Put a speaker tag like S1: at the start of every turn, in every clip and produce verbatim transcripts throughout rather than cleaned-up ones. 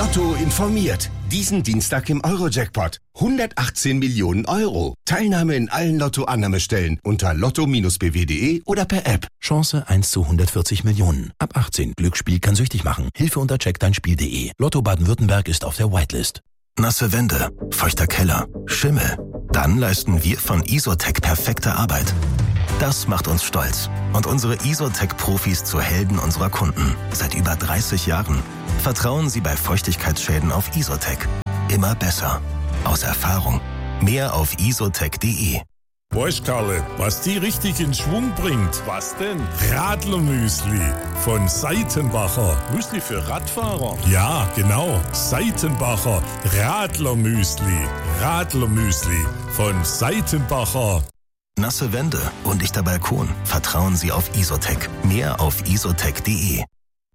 S1: Lotto informiert. Diesen Dienstag im Euro-Jackpot. hundertachtzehn Millionen Euro. Teilnahme in allen Lotto-Annahmestellen unter lotto Bindestrich b w punkt de oder per App.
S2: Chance eins zu hundertvierzig Millionen. Ab achtzehn. Glücksspiel kann süchtig machen. Hilfe unter check dein Spiel punkt de. Lotto Baden-Württemberg ist auf der Whitelist.
S3: Nasse Wände, feuchter Keller, Schimmel. Dann leisten wir von Isotec perfekte Arbeit. Das macht uns stolz und unsere Isotec-Profis zu Helden unserer Kunden. Seit über dreißig Jahren. Vertrauen Sie bei Feuchtigkeitsschäden auf Isotec. Immer besser. Aus Erfahrung. Mehr auf isotec punkt de.
S4: Weißt Karle, was die richtig in Schwung bringt? Was denn? Radlermüsli von Seitenbacher. Müsli für Radfahrer? Ja, genau. Seitenbacher Radlermüsli. Radlermüsli von Seitenbacher.
S3: Nasse Wände, undichter Balkon. Vertrauen Sie auf Isotec. Mehr auf isotec punkt de.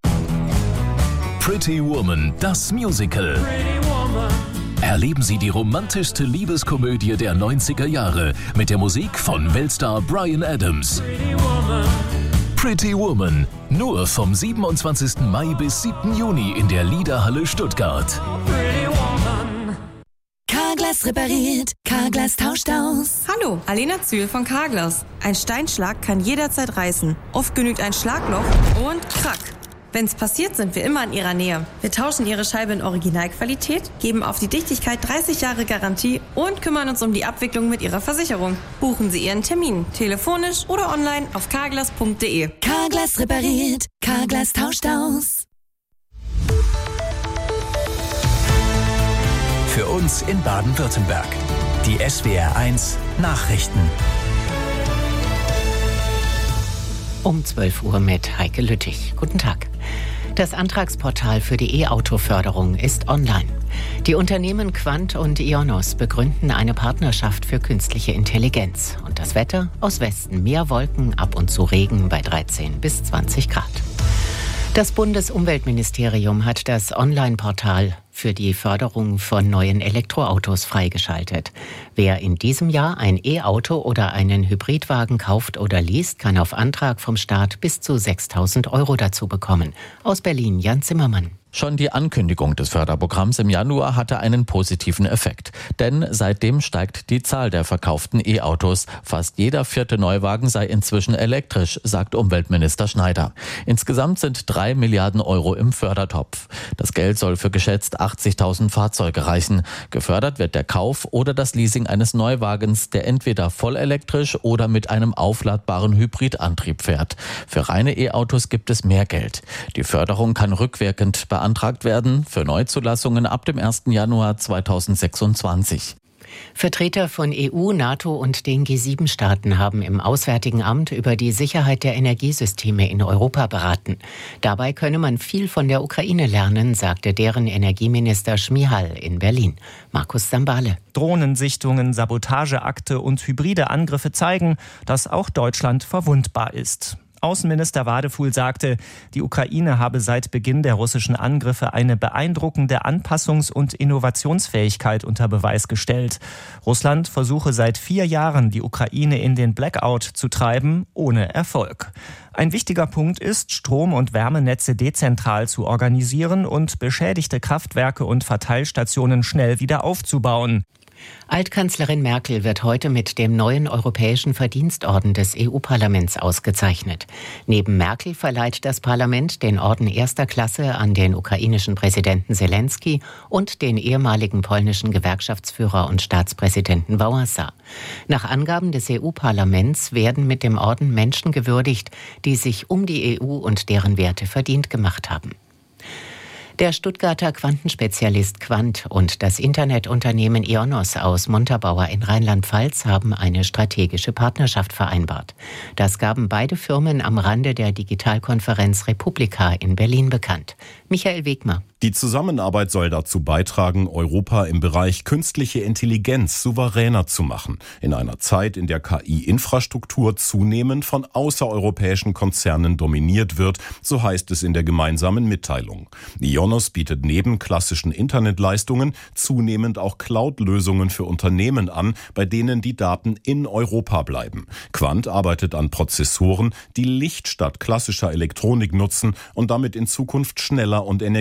S5: Pretty Woman, das Musical. Pretty Woman. Erleben Sie die romantischste Liebeskomödie der neunziger Jahre mit der Musik von Weltstar Bryan Adams. Pretty Woman. Pretty Woman, nur vom siebenundzwanzigsten Mai bis siebten Juni in der Liederhalle Stuttgart. Pretty Woman.
S6: Carglass repariert, Carglass tauscht aus.
S7: Hallo, Alena Zühl von Carglass. Ein Steinschlag kann jederzeit reißen. Oft genügt ein Schlagloch und krack. Wenn's passiert, sind wir immer in Ihrer Nähe. Wir tauschen Ihre Scheibe in Originalqualität, geben auf die Dichtigkeit dreißig Jahre Garantie und kümmern uns um die Abwicklung mit Ihrer Versicherung. Buchen Sie Ihren Termin, telefonisch oder online auf carglass punkt de.
S6: Carglass repariert, Carglass tauscht aus.
S2: Für uns in Baden-Württemberg. Die S W R eins Nachrichten.
S8: Um zwölf Uhr mit Heike Lüttich. Guten Tag. Das Antragsportal für die E-Auto-Förderung ist online. Die Unternehmen Quant und Ionos begründen eine Partnerschaft für künstliche Intelligenz. Und das Wetter? Aus Westen mehr Wolken, ab und zu Regen bei dreizehn bis zwanzig Grad. Das Bundesumweltministerium hat das Online-Portal für die Förderung von neuen Elektroautos freigeschaltet. Wer in diesem Jahr ein E-Auto oder einen Hybridwagen kauft oder liest, kann auf Antrag vom Staat bis zu sechstausend Euro dazu bekommen. Aus Berlin Jan Zimmermann.
S9: Schon die Ankündigung des Förderprogramms im Januar hatte einen positiven Effekt. Denn seitdem steigt die Zahl der verkauften E-Autos. Fast jeder vierte Neuwagen sei inzwischen elektrisch, sagt Umweltminister Schneider. Insgesamt sind drei Milliarden Euro im Fördertopf. Das Geld soll für geschätzt achtzigtausend Fahrzeuge reichen. Gefördert wird der Kauf oder das Leasing eines Neuwagens, der entweder vollelektrisch oder mit einem aufladbaren Hybridantrieb fährt. Für reine E-Autos gibt es mehr Geld. Die Förderung kann rückwirkend beantragt werden für Neuzulassungen ab dem ersten Januar zweitausendsechsundzwanzig.
S8: Vertreter von E U, NATO und den G sieben Staaten haben im Auswärtigen Amt über die Sicherheit der Energiesysteme in Europa beraten. Dabei könne man viel von der Ukraine lernen, sagte deren Energieminister Šmihal in Berlin. Markus Sambale.
S10: Drohnensichtungen, Sabotageakte und hybride Angriffe zeigen, dass auch Deutschland verwundbar ist. Außenminister Wadefuhl sagte, die Ukraine habe seit Beginn der russischen Angriffe eine beeindruckende Anpassungs- und Innovationsfähigkeit unter Beweis gestellt. Russland versuche seit vier Jahren, die Ukraine in den Blackout zu treiben, ohne Erfolg. Ein wichtiger Punkt ist, Strom- und Wärmenetze dezentral zu organisieren und beschädigte Kraftwerke und Verteilstationen schnell wieder aufzubauen.
S8: Altkanzlerin Merkel wird heute mit dem neuen Europäischen Verdienstorden des E U-Parlaments ausgezeichnet. Neben Merkel verleiht das Parlament den Orden erster Klasse an den ukrainischen Präsidenten Selenskyj und den ehemaligen polnischen Gewerkschaftsführer und Staatspräsidenten Wałęsa. Nach Angaben des E U-Parlaments werden mit dem Orden Menschen gewürdigt, die sich um die E U und deren Werte verdient gemacht haben. Der Stuttgarter Quantenspezialist Quant und das Internetunternehmen Ionos aus Montabaur in Rheinland-Pfalz haben eine strategische Partnerschaft vereinbart. Das gaben beide Firmen am Rande der Digitalkonferenz Republika in Berlin bekannt. Michael Wegmer.
S11: Die Zusammenarbeit soll dazu beitragen, Europa im Bereich künstliche Intelligenz souveräner zu machen. In einer Zeit, in der K I-Infrastruktur zunehmend von außereuropäischen Konzernen dominiert wird, so heißt es in der gemeinsamen Mitteilung. Ionos bietet neben klassischen Internetleistungen zunehmend auch Cloud-Lösungen für Unternehmen an, bei denen die Daten in Europa bleiben. Quant arbeitet an Prozessoren, die Licht statt klassischer Elektronik nutzen und damit in Zukunft schneller und energiesparender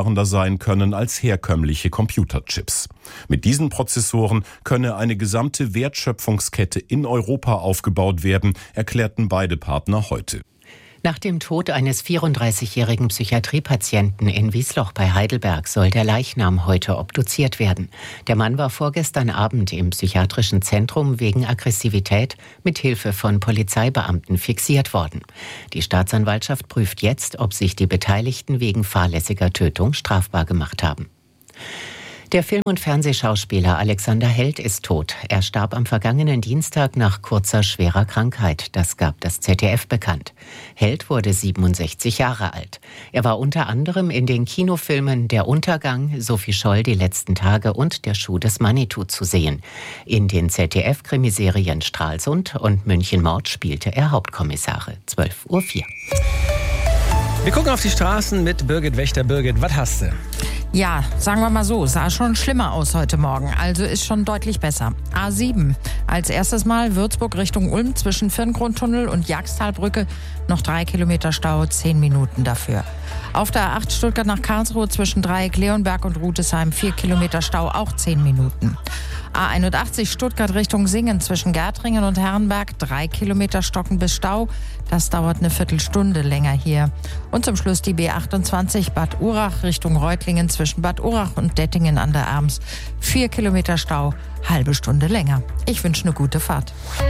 S11: platzsparender sein können als herkömmliche Computerchips. Mit diesen Prozessoren könne eine gesamte Wertschöpfungskette in Europa aufgebaut werden, erklärten beide Partner heute.
S8: Nach dem Tod eines vierunddreißigjährigen Psychiatriepatienten in Wiesloch bei Heidelberg soll der Leichnam heute obduziert werden. Der Mann war vorgestern Abend im psychiatrischen Zentrum wegen Aggressivität mit Hilfe von Polizeibeamten fixiert worden. Die Staatsanwaltschaft prüft jetzt, ob sich die Beteiligten wegen fahrlässiger Tötung strafbar gemacht haben. Der Film- und Fernsehschauspieler Alexander Held ist tot. Er starb am vergangenen Dienstag nach kurzer, schwerer Krankheit. Das gab das Z D F bekannt. Held wurde siebenundsechzig Jahre alt. Er war unter anderem in den Kinofilmen Der Untergang, Sophie Scholl, Die letzten Tage und Der Schuh des Manitou zu sehen. In den Z D F-Krimiserien Stralsund und München Mord spielte er Hauptkommissare. zwölf Uhr vier.
S12: Wir gucken auf die Straßen mit Birgit Wächter. Birgit, was hast du?
S13: Ja, sagen wir mal so, sah schon schlimmer aus heute Morgen, also ist schon deutlich besser. A sieben, als erstes Mal Würzburg Richtung Ulm zwischen Firngrundtunnel und Jagstalbrücke, noch drei Kilometer Stau, zehn Minuten dafür. Auf der A acht Stuttgart nach Karlsruhe zwischen Dreieck Leonberg und Rudesheim, vier Kilometer Stau, auch zehn Minuten. A einundachtzig Stuttgart Richtung Singen zwischen Gärtringen und Herrenberg, drei Kilometer Stocken bis Stau. Das dauert eine Viertelstunde länger hier. Und zum Schluss die B achtundzwanzig Bad Urach Richtung Reutlingen zwischen Bad Urach und Dettingen an der Erms. Vier Kilometer Stau, halbe Stunde länger. Ich wünsche eine gute Fahrt.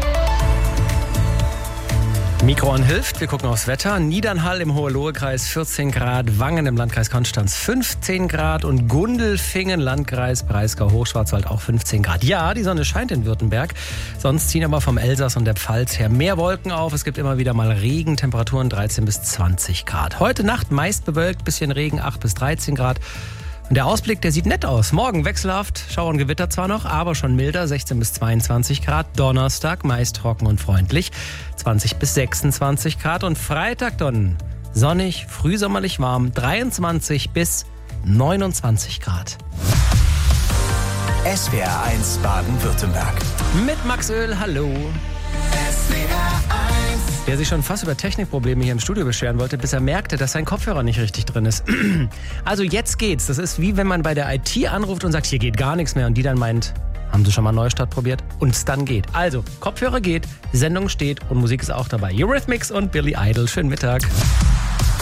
S12: Mikron hilft, wir gucken aufs Wetter. Niedernhall im Hohenlohe-Kreis vierzehn Grad, Wangen im Landkreis Konstanz fünfzehn Grad und Gundelfingen, Landkreis Breisgau-Hochschwarzwald auch fünfzehn Grad. Ja, die Sonne scheint in Württemberg, sonst ziehen aber vom Elsass und der Pfalz her mehr Wolken auf. Es gibt immer wieder mal Regen, Temperaturen dreizehn bis zwanzig Grad. Heute Nacht meist bewölkt, bisschen Regen, acht bis dreizehn Grad. Und der Ausblick, der sieht nett aus. Morgen wechselhaft, Schauer und Gewitter zwar noch, aber schon milder, sechzehn bis zweiundzwanzig Grad. Donnerstag meist trocken und freundlich, zwanzig bis sechsundzwanzig Grad. Und Freitag dann sonnig, frühsommerlich warm, dreiundzwanzig bis neunundzwanzig Grad.
S3: S W R eins Baden-Württemberg.
S12: Mit Max Öl, hallo.
S3: S W R eins.
S12: Der sich schon fast über Technikprobleme hier im Studio beschweren wollte, bis er merkte, dass sein Kopfhörer nicht richtig drin ist. Also jetzt geht's. Das ist wie wenn man bei der I T anruft und sagt, hier geht gar nichts mehr. Und die dann meint, haben Sie schon mal Neustart probiert? Und es dann geht. Also, Kopfhörer geht, Sendung steht und Musik ist auch dabei. Eurythmics und Billy Idol. Schönen Mittag.